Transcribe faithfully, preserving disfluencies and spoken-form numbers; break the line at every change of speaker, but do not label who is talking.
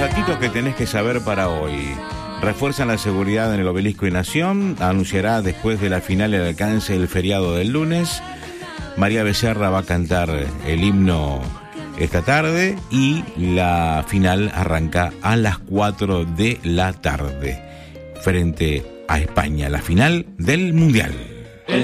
datitos que tenés que saber para hoy. Refuerzan la seguridad en el Obelisco y Nación. Anunciará después de la final el alcance del feriado del lunes. María Becerra va a cantar el himno esta tarde y la final arranca a las cuatro de la tarde frente a España, la final del Mundial.